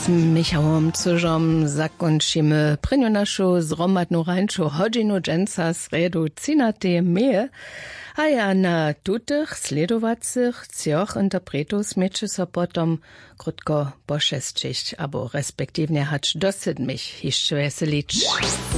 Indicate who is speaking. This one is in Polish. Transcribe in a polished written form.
Speaker 1: Z Michałem Cużom zakończymy prynju naszą zromadną rańczą hodzinu dżęca z redu cinate meje, a ja na tutych sledowacych cioch interpretów smieczy so potom krótko poszesczyć, abo respektywnie hać dosyć mich jeszcze weselić.